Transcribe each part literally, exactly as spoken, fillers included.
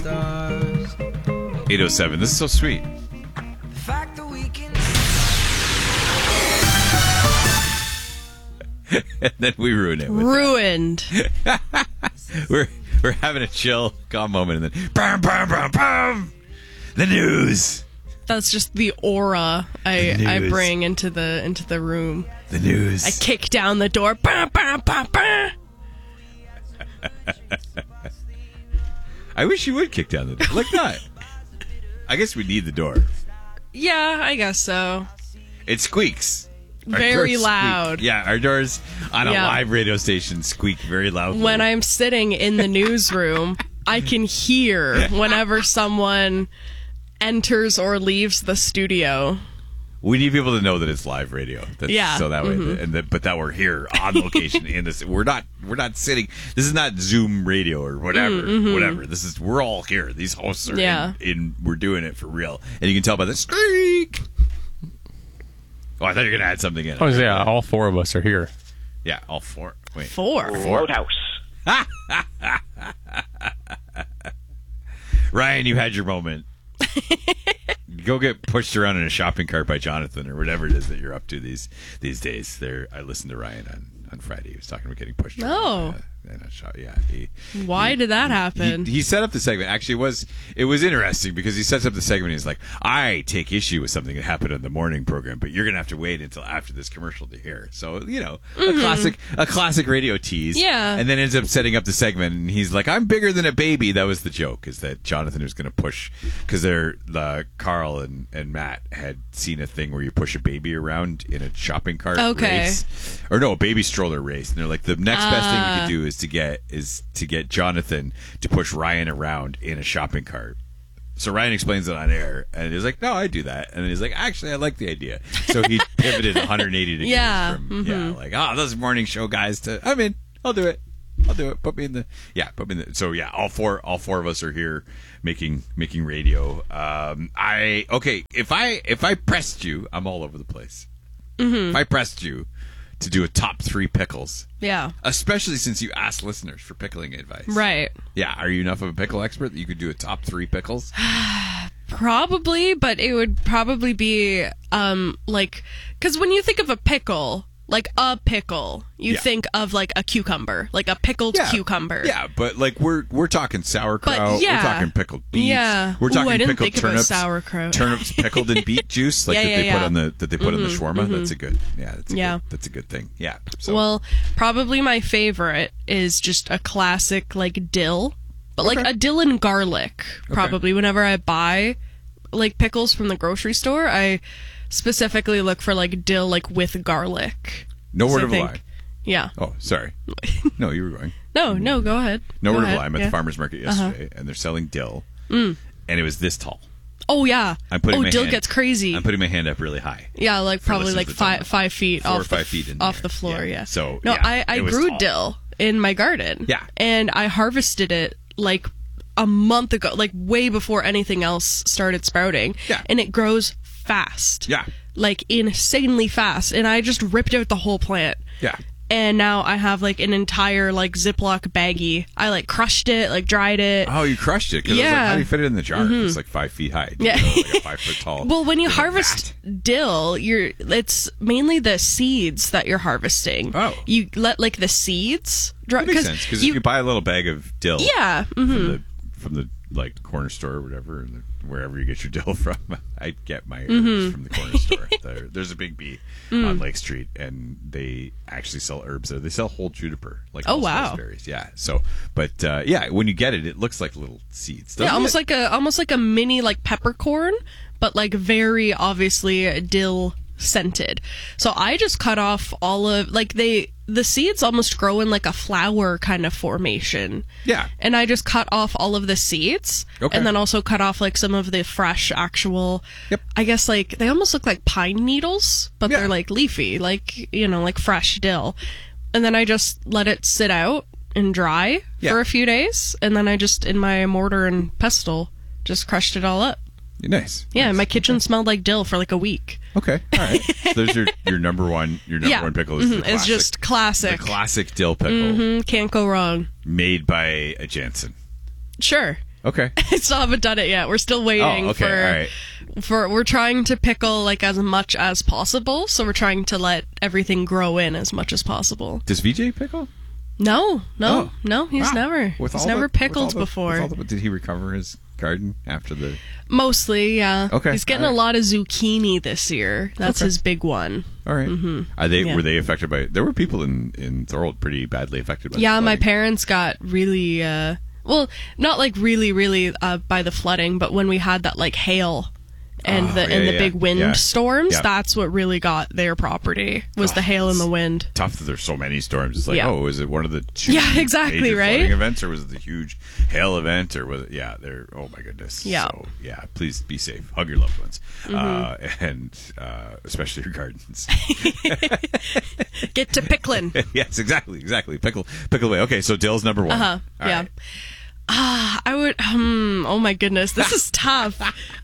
eight oh seven. This is so sweet. And then we ruin it. With Ruined. we're we're having a chill, calm moment, and then bam, bam, bam, bam. The news. That's just the aura I The I news. bring into the into the room. The news. I kick down the door. Bah, bah, bah, bah. I wish you would kick down the door. Like that. I guess we need the door. Yeah, I guess so. It squeaks. Our Very doors loud. Squeak. Yeah, our doors on a Yeah. live radio station squeak very loudly. When I'm sitting in the newsroom, I can hear whenever someone enters or leaves the studio. We need people to know that it's live radio. That's, Yeah. So that way, Mm-hmm. and that, but that we're here on location in this. We're not. We're not sitting. This is not Zoom radio or whatever. Mm-hmm. Whatever. This is. We're all here. These hosts are. Yeah. In, in. We're doing it for real, and you can tell by the squeak. Oh, I thought you were gonna add something in. Oh, yeah, all four of us are here. Yeah, all four. Wait. Four. Roadhouse. Ryan, you had your moment. Go get pushed around in a shopping cart by Jonathan or whatever it is that you're up to these these days. There, I listened to Ryan on, on Friday. He was talking about getting pushed around. Oh. Uh, in a shop. Yeah. He, Why he- did that he- happen? He, he set up the segment. Actually, it was it was interesting because he sets up the segment. He's like, I take issue with something that happened on the morning program, but you're gonna have to wait until after this commercial to hear. So you know, a classic a classic radio tease. Yeah. And then ends up setting up the segment, and he's like, I'm bigger than a baby. That was the joke, is that Jonathan was going to push, because they're uh, Carl and, and Matt had seen a thing where you push a baby around in a shopping cart Okay. race, or no, a baby stroller race, and they're like, the next best thing we could do is to get is to get Jonathan to push Ryan around in a shopping cart. So Ryan explains it on air, and he's like, no, I do that. And then he's like, actually, I like the idea. So he pivoted one hundred eighty degrees Yeah, from, mhm. yeah, like, oh, those morning show guys to, I'm in, I'll do it. I'll do it. Put me in the, yeah, put me in the, so yeah, all four, all four of us are here making, making radio. Um, I, okay, if I, if I pressed you, I'm all over the place. Mm-hmm. If I pressed you to do a top three pickles, Yeah. especially since you asked listeners for pickling advice. Right. Yeah. Are you enough of a pickle expert that you could do a top three pickles? Probably, but it would probably be um like, because when you think of a pickle, like a pickle, you Yeah. think of like a cucumber, like a pickled cucumber. Yeah, but like we're we're talking sauerkraut. But, yeah. We're talking pickled beets. Yeah. We're Ooh, talking I didn't pickled think of a turnips. sauerkraut. Turnips pickled in beet juice, like Yeah, that yeah, they put yeah. on the that they put on the Mhm, shawarma. mhm. That's a good. Yeah, that's a Yeah. good, that's a good thing. Yeah. So, Well, probably my favorite is just a classic like dill, but like Okay. a dill and garlic. Probably whenever I buy like pickles from the grocery store, I specifically look for like dill like with garlic. no word I of a think- lie. Yeah. Oh, sorry. No, you were going. No, no, go ahead. No Go word of a ahead. lie. I'm at Yeah. the farmer's market yesterday, and they're selling dill, and it was this tall. Oh yeah. I'm putting oh, my dill hand- gets crazy. I'm putting my hand up really high. yeah, like probably listeners like that don't know. five five feet Four off or five the, feet in the off air. the floor. Yeah. Yeah. So, no, yeah, I I it was grew tall. dill in my garden. Yeah. And I harvested it like a month ago, like way before anything else started sprouting. Yeah. And it grows fast. Yeah. Like insanely fast. And I just ripped out the whole plant. Yeah. And now I have like an entire like Ziploc baggie. I like crushed it, like dried it. Oh, you crushed it. Because I was like, Yeah. how do you fit it in the jar? It's like five feet high. Yeah. You know, like a five foot tall. Well, when you little harvest vat. dill, you're it's mainly the seeds that you're harvesting. Oh. You let like the seeds dry. That makes sense. Because if you buy a little bag of dill yeah, from mhm. the from the like corner store or whatever, and the, wherever you get your dill from, I get my herbs Mm-hmm. from the corner store. There, there's a Big B Mm. on Lake Street, and they actually sell herbs there. They sell whole juniper, like Oh, whole wow. sliced berries. Yeah. So, but uh, yeah, when you get it, it looks like little seeds. yeah, doesn't almost it? like a almost like a mini like peppercorn, but like very obviously dill scented. So I just cut off all of like they the seeds almost grow in like a flower kind of formation. Yeah. And I just cut off all of the seeds. Okay. And then also cut off like some of the fresh actual Yep. I guess like they almost look like pine needles, but Yeah. they're like leafy, like you know, like fresh dill. And then I just let it sit out and dry Yeah. for a few days, and then I just in my mortar and pestle just crushed it all up. Nice. Yeah, nice. my kitchen smelled like dill for like a week. Okay. All right. So there's your, your number one your number Yeah. one pickle is Mhm. the It's classic, just classic. the classic dill pickle Mhm. Can't go wrong. made by a Jansen. Sure. Okay. I still haven't done it yet. We're still waiting Oh, okay. for All right. for we're trying to pickle like as much as possible, so we're trying to let everything grow in as much as possible. Does V J pickle? No, no, Oh. no, he's Wow. never With he's all never the- pickled with all the- before. with all the- did he recover his garden after the? Mostly, yeah. Okay, He's getting all right. a lot of zucchini this year. That's Okay. his big one. All right. Mm-hmm. Are they Yeah. were they affected by? There were people in in Thorold pretty badly affected by. Yeah, the my flooding. parents got really, uh, well, not like really, really uh, by the flooding, but when we had that like hail and Oh, the yeah, and the yeah, big wind yeah. storms, Yeah. that's what really got their property was Oh, the hail and the it's wind. Tough that there's so many storms. It's like, Yeah. oh, is it one of the two Yeah, exactly, major right? flooding events, or was it the huge hail event, or was it? Yeah, they're. Oh my goodness. Yeah. So yeah, please be safe. Hug your loved ones, Mm-hmm. uh, and uh, especially your gardens. Get to pickling. Yes, exactly, exactly. Pickle, pickle away. Okay, so Dill's number one. Uh-huh, All yeah. right. Ah, I would. Hmm. Oh my goodness, this is tough.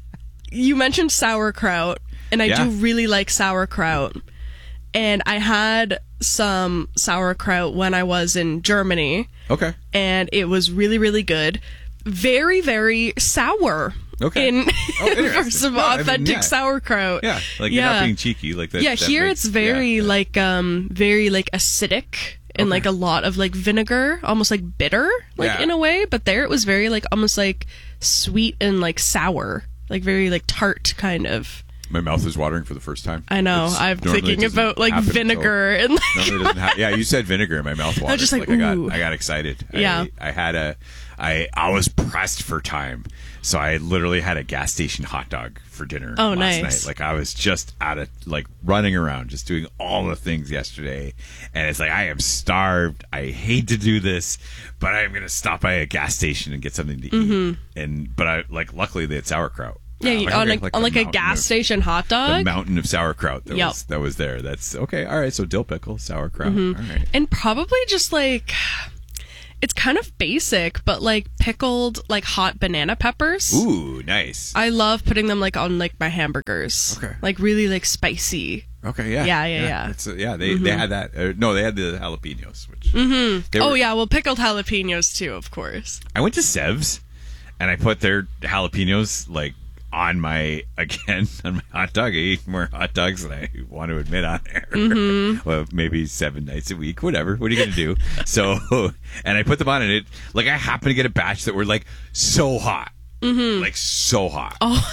You mentioned sauerkraut, and I Yeah. do really like sauerkraut. And I had some sauerkraut when I was in Germany, Okay. and it was really, really good. Very, very sour. Okay. In Oh, interesting. for some No, I mean, authentic yeah. sauerkraut. Yeah, like you're not being cheeky, like that. Yeah, that here makes- it's very yeah, yeah. like um very like acidic and Okay. like a lot of like vinegar, almost like bitter, like Yeah. in a way. But there it was very like almost like sweet and like sour, like very like tart kind of. My mouth is watering for the first time. I know. It's- I'm normally thinking doesn't about like happen vinegar and like, until- normally doesn't ha- yeah, you said vinegar in my mouth watered. just like, I got, ooh. I got excited. Yeah. I, I had a, I, I was pressed for time, so I literally had a gas station hot dog for dinner. Oh, last nice. night. Like I was just out of like running around, just doing all the things yesterday, and it's like I am starved. I hate to do this, but I am going to stop by a gas station and get something to eat. And but I like luckily they had sauerkraut. Mm-hmm. yeah, Uh, you- like, on okay, like, like on the like a mountain gas of- station hot the dog. mountain of sauerkraut that Yep. was that was there. That's okay. All right. So dill pickle, sauerkraut. Mm-hmm. All right. And probably just like it's kind of basic, but like pickled like hot banana peppers. Ooh, nice. I love putting them like on like my hamburgers. Okay. Like really like spicy. Okay. Yeah. Yeah, yeah, yeah. It's, uh, yeah. They they had that. Uh, no, they had the jalapenos. Which. Mm-hmm. Oh yeah, well pickled jalapenos too, of course. I went to Sev's, and I put their jalapenos like on my again on my hot dog. I eat more hot dogs than I want to admit on air. Mm-hmm. Well, maybe seven nights a week, whatever. What are you gonna do? So, and I put them on, and it like I happened to get a batch that were like so hot, mm-hmm. like so hot. Oh,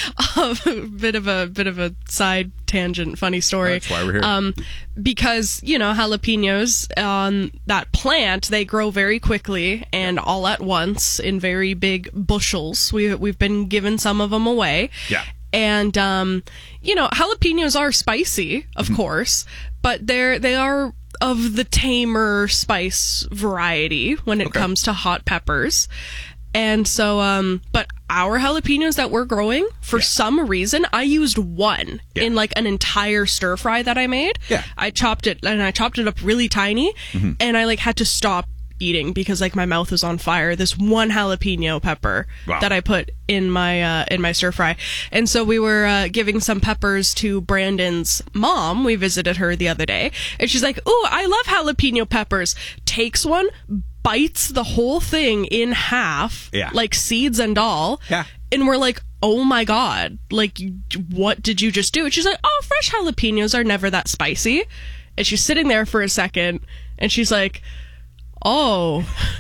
a bit of a bit of a side tangent, funny story. That's why we're here. Um, because you know jalapenos on that plant, they grow very quickly and all at once in very big bushels. We we've been given some of them away. Yeah. And um, you know, jalapenos are spicy, of Mm-hmm. course, but they're they are of the tamer spice variety when it Okay. comes to hot peppers. And so, um, but our jalapenos that we're growing, for Yeah. some reason, I used one Yeah. in like an entire stir fry that I made. Yeah. I chopped it and I chopped it up really tiny, Mm-hmm. and I like had to stop eating because like my mouth was on fire. This one jalapeno pepper Wow. that I put in my uh, in my stir fry, and so we were uh, giving some peppers to Brandon's mom. We visited her the other day, and she's like, "Ooh, I love jalapeno peppers." Takes one, bites the whole thing in half, Yeah. like seeds and all. Yeah. And we're like, oh my God, like, what did you just do? And she's like, oh, fresh jalapenos are never that spicy. And she's sitting there for a second, and she's like, oh,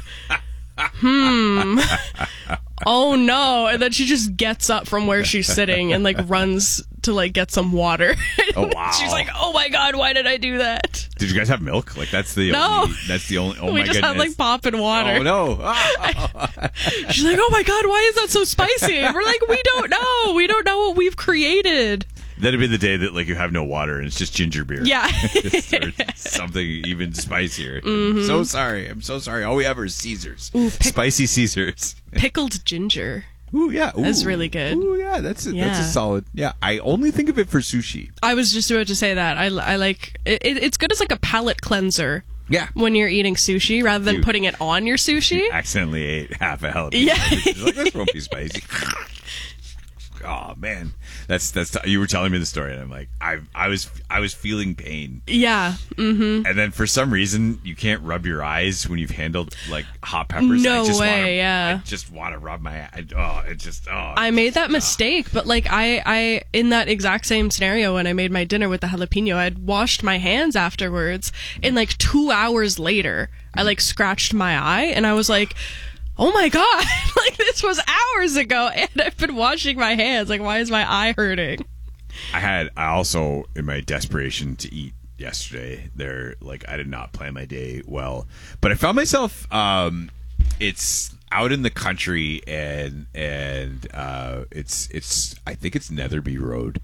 hmm, oh no. And then she just gets up from where she's sitting and like runs to like get some water. Oh, wow. She's like, oh my God, why did I do that? Did you guys have milk? Like that's the No. only, that's the only. Oh we my just goodness. had like pop and water. Oh no! Ah. She's like, oh my God, why is that so spicy? And we're like, we don't know. We don't know what we've created. That'd be the day that like you have no water and it's just ginger beer. Yeah. Just or something even spicier. I'm so sorry. I'm so sorry. All we have are Caesars. Mm-hmm. Ooh, pick- Spicy Caesars. Pickled ginger. Ooh yeah. Ooh. That's really good. Ooh yeah. That's a, that's Yeah. a solid. Yeah. I only think of it for sushi. I was just about to say that. I, I like it, it's good as like a palate cleanser Yeah. when you're eating sushi rather than You- putting it on your sushi. Accidentally ate half a jalapeno. Yeah. She's like, this won't be spicy. oh man, that's that's you were telling me the story, and I'm like, I I was I was feeling pain. Yeah. Mm-hmm. And then for some reason, you can't rub your eyes when you've handled like hot peppers. No I just way. Wanna, yeah. I just want to rub my. I, oh, it just. Oh. I made that mistake, but like I, I, in that exact same scenario when I made my dinner with the jalapeno, I'd washed my hands afterwards, and like two hours later, I like scratched my eye, and I was like, oh my god, like this was hours ago, and I've been washing my hands. Like, why is my eye hurting? I had. I also, in my desperation to eat yesterday, there, like, I did not plan my day well, but I found myself. Um, it's out in the country, and and uh, it's it's I think it's Netherby Road,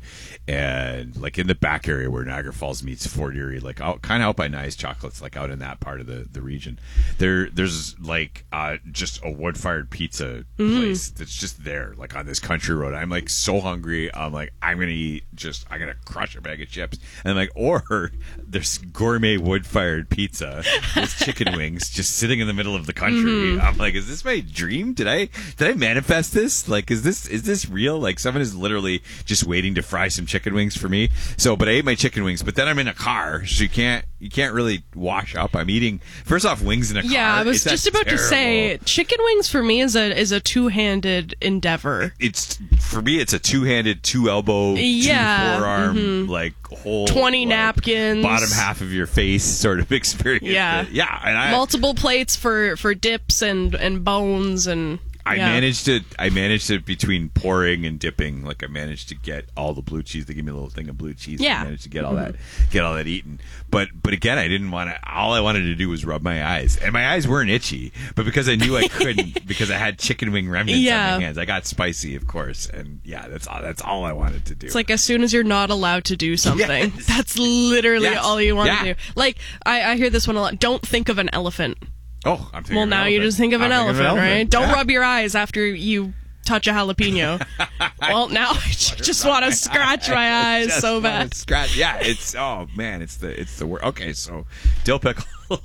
and like in the back area where Niagara Falls meets Fort Erie, like out kind of out by Nice Chocolates, like out in that part of the, the region. There there's like uh, just a wood fired pizza Mm-hmm. place that's just there, like on this country road. I'm like so hungry. I'm like I'm gonna eat just I'm gonna crush a bag of chips, and I'm like or there's gourmet wood fired pizza with chicken wings just sitting in the middle of the country. Mm-hmm. I'm like, is this my dream? Did I did I manifest this? Like, is this is this real? Like, someone is literally just waiting to fry some chicken wings for me. So, but I ate my chicken wings. But then I'm in a car, so you can't you can't really wash up. I'm eating first off wings in a car. Yeah, I was It's just about terrible. to say, chicken wings for me is a is a two handed endeavor. It's for me. It's a two handed, two elbow, Yeah, two forearm, like whole twenty like, napkins, bottom half of your face sort of experience. Yeah. yeah, and I multiple plates for for dips and and bones and. I yeah. managed it. I managed it between pouring and dipping. Like I managed to get all the blue cheese. They give me a little thing of blue cheese. Yeah. I managed to get all that, get all that eaten. But but again, I didn't want to. All I wanted to do was rub my eyes, and my eyes weren't itchy. But because I knew I couldn't, because I had chicken wing remnants Yeah. on my hands, I got spicy, of course. And yeah, that's all. That's all I wanted to do. It's like as soon as you're not allowed to do something, Yes. that's literally Yes. all you want Yeah. to do. Like I, I hear this one a lot. Don't think of an elephant. oh, I'm thinking Well, of an now you elephant. just think of an I'm thinking elephant, right? Don't Yeah. rub your eyes after you touch a jalapeno. Well, now I just want to scratch my eyes Just so wanna bad. Scratch. Yeah, it's oh man, it's the it's the word. Okay, so dill pickle,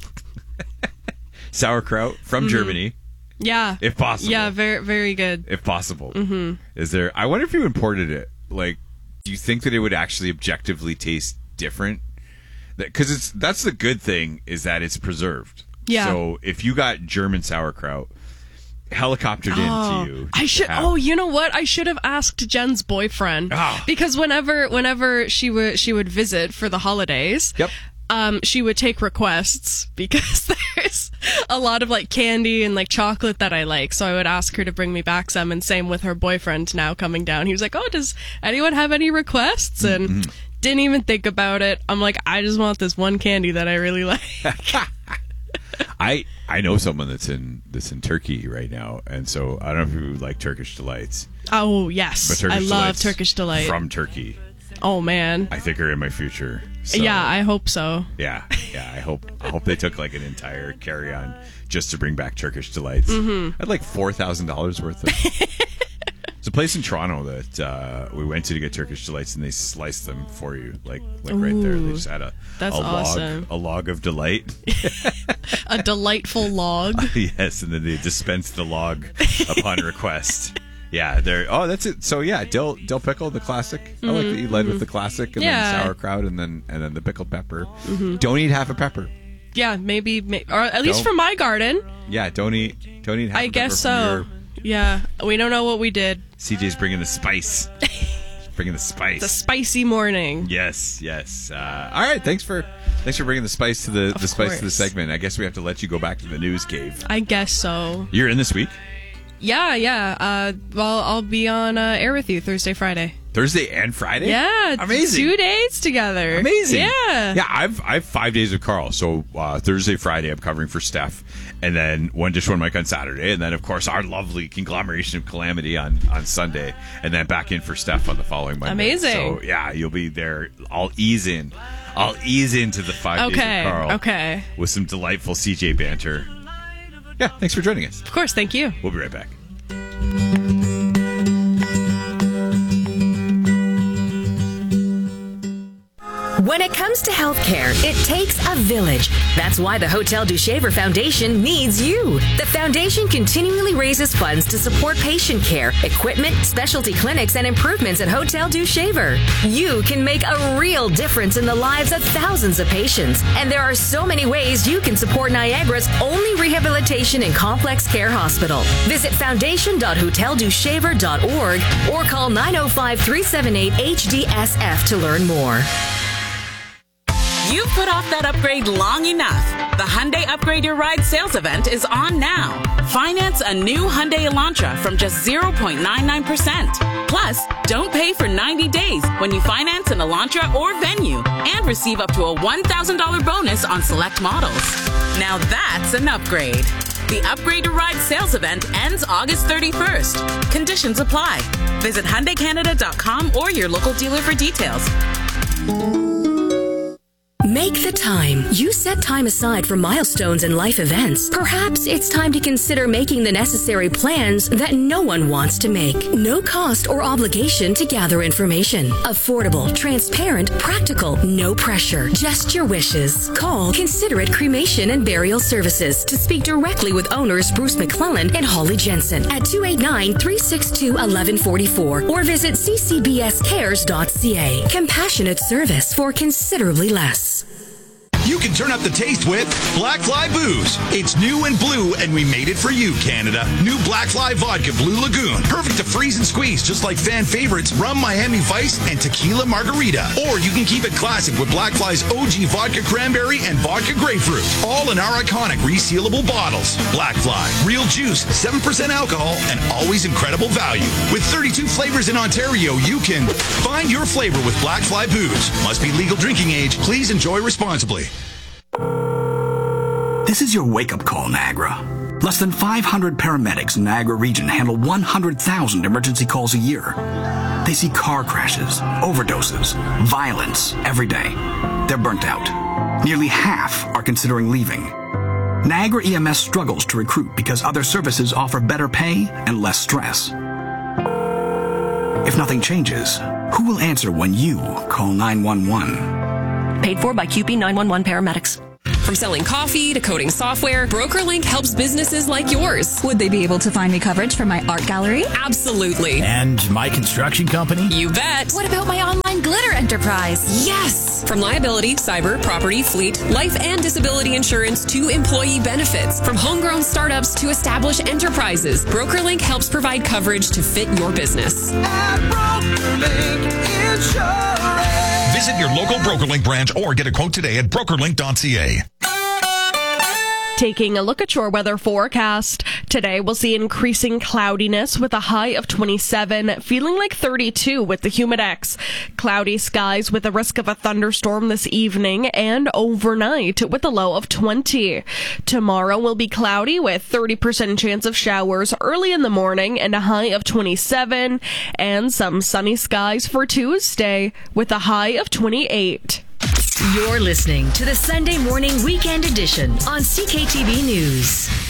sauerkraut from Germany, Yeah. if possible. Yeah, very very good. if possible. Mm-hmm. Is there? I wonder if you imported it. Like, do you think that it would actually objectively taste different? Because it's that's the good thing is that it's preserved. Yeah. So if you got German sauerkraut helicoptered Oh, into you, I to should. have- Oh, you know what? I should have asked Jen's boyfriend Ah. because whenever, whenever she would, she would visit for the holidays. Yep. Um, she would take requests because there's a lot of like candy and like chocolate that I like. So I would ask her to bring me back some, and same with her boyfriend now coming down. He was like, "Oh, does anyone have any requests?" And Mm-hmm. didn't even think about it. I'm like, I just want this one candy that I really like. I I know someone that's in that's in Turkey right now, and so I don't know if you like Turkish delights, Oh but yes, Turkish I love delights Turkish delight. from Turkey. Oh man, I think are in my future. So, yeah, I hope so. yeah, yeah. I hope I hope they took like an entire carry on just to bring back Turkish delights. Mm-hmm. I'd like four thousand dollars worth of. It's a place in Toronto that uh, we went to to get Turkish delights, and they sliced them for you, like like right there. They Ooh, just had a that's a log awesome. a log of delight. A delightful log. Yes, and then they dispense the log upon request. Yeah, they're oh that's it. So yeah, dill dill pickle, the classic. I like that you led with the classic, and Yeah. then sauerkraut, and then and then the pickled pepper. Don't eat half a pepper. Yeah, maybe, may or at least Don't. from my garden. Yeah, don't eat don't eat half I a guess pepper so. from Yeah, we don't know what we did. your, C J's bringing the spice. Bringing the spice. It's a spicy morning. Yes, yes. Uh, all right, thanks for thanks for bringing the spice to the the spice to the course. segment. I guess we have to let you go back to the news cave. I guess so. You're in this week, Yeah, yeah. Uh, well, I'll be on uh, air with you Thursday, Friday. Thursday and Friday. Yeah, amazing. Two days together. Amazing. Yeah. Yeah, I've I've five days with Carl. So uh, Thursday, Friday, I'm covering for Steph, and then one dish, one mic on Saturday, and then of course our lovely conglomeration of calamity on on Sunday, and then back in for Steph on the following Monday. Amazing. So yeah, you'll be there. I'll ease in. I'll ease into the five days Okay. with Carl. Okay. With some delightful C J banter. Yeah, thanks for joining us. Of course. Thank you. We'll be right back. When it comes comes to healthcare, it takes a village. That's why the Hotel du Shaver Foundation needs you. The foundation continually raises funds to support patient care, equipment, specialty clinics, and improvements at Hotel du Shaver. You can make a real difference in the lives of thousands of patients, and there are so many ways you can support Niagara's only rehabilitation and complex care hospital. Visit foundation dot hotel du shaver dot org or call nine oh five, three seven eight, H D S F to learn more. You've put off that upgrade long enough. The Hyundai Upgrade Your Ride sales event is on now. Finance a new Hyundai Elantra from just zero point nine nine percent. Plus, don't pay for ninety days when you finance an Elantra or Venue and receive up to a one thousand dollars bonus on select models. Now that's an upgrade. The Upgrade Your Ride sales event ends August thirty-first. Conditions apply. Visit Hyundai Canada dot com or your local dealer for details. Make the time. You set time aside for milestones and life events. Perhaps it's time to consider making the necessary plans that no one wants to make. No cost or obligation to gather information. Affordable, transparent, practical, no pressure. Just your wishes. Call Considerate Cremation and Burial Services to speak directly with owners Bruce McClellan and Holly Jensen at two eight nine, three six two, one one four four or visit c c b s cares dot c a. Compassionate service for considerably less. You can turn up the taste with Black Fly Booze. It's new and blue, and we made it for you, Canada. New Black Fly Vodka Blue Lagoon. Perfect to freeze and squeeze, just like fan favorites Rum Miami Vice and Tequila Margarita. Or you can keep it classic with Black Fly's O G Vodka Cranberry and Vodka Grapefruit. All in our iconic resealable bottles. Black Fly. Real juice, seven percent alcohol, and always incredible value. With thirty-two flavors in Ontario, you can find your flavor with Black Fly Booze. Must be legal drinking age. Please enjoy responsibly. This is your wake-up call, Niagara. Less than five hundred paramedics in Niagara region handle one hundred thousand emergency calls a year. They see car crashes, overdoses, violence every day. They're burnt out. Nearly half are considering leaving. Niagara E M S struggles to recruit because other services offer better pay and less stress. If nothing changes, who will answer when you call nine one one? Paid for by Q P nine one one paramedics. From selling coffee to coding software, BrokerLink helps businesses like yours. Would they be able to find me coverage for my art gallery? Absolutely. And my construction company? You bet. What about my online glitter enterprise? Yes. From liability, cyber, property, fleet, life and disability insurance to employee benefits. From homegrown startups to established enterprises, BrokerLink helps provide coverage to fit your business. At BrokerLink Insurance. Visit your local BrokerLink branch or get a quote today at broker link dot c a. Taking a look at your weather forecast. Today we'll see increasing cloudiness with a high of twenty-seven, feeling like thirty-two with the humidex. Cloudy skies with a risk of a thunderstorm this evening and overnight with a low of twenty. Tomorrow will be cloudy with thirty percent chance of showers early in the morning and a high of twenty-seven, and some sunny skies for Tuesday with a high of twenty-eight. You're listening to the Sunday Morning Weekend Edition on C K T V News.